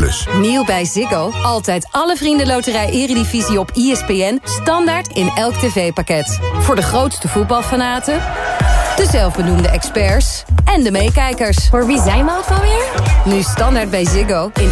Plus. Nieuw bij Ziggo. Altijd alle Vriendenloterij Eredivisie op ESPN. Standaard in elk tv-pakket. Voor de grootste voetbalfanaten, de zelfbenoemde experts en de meekijkers. Voor wie zijn we ook alweer? Nu standaard bij Ziggo in